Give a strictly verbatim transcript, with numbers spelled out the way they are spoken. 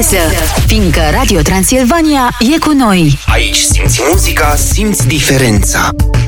acasă, fiindcă Radio Transilvania e cu noi. Aici simți muzica, simți diferența.